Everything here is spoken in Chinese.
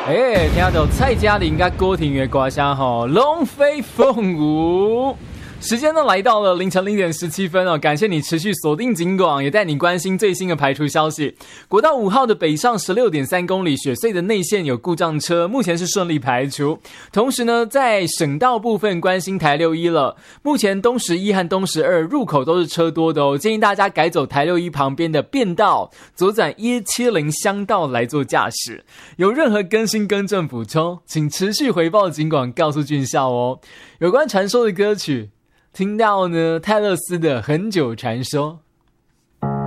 听到蔡嘉玲跟郭婷的歌声吼，龙飞凤舞。时间呢来到了凌晨0:17哦，感谢你持续锁定警广，也带你关心最新的排除消息。国道5号的北上16.3公里雪隧的内线有故障车，目前是顺利排除。同时呢，在省道部分关心台61了，目前东11和东12入口都是车多的哦，建议大家改走台61旁边的便道，左转170乡道来做驾驶。有任何更新更正补充，请持续回报警广告诉俊孝哦。有关传说的歌曲，听到呢泰勒斯的《很久传说》。